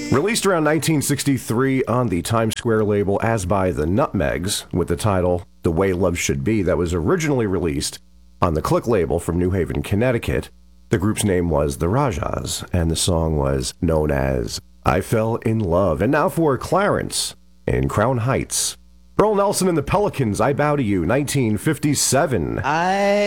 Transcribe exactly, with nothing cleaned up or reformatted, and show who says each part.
Speaker 1: Released around nineteen sixty-three on the Times Square label as by the Nutmegs with the title The Way Love Should Be, that was originally released on the Click label from New Haven, Connecticut. The group's name was the Rajas, and the song was known as I Fell in Love. And now for Clarence in Crown Heights. Earl Nelson and the Pelicans, I Bow to You, nineteen fifty-seven.
Speaker 2: I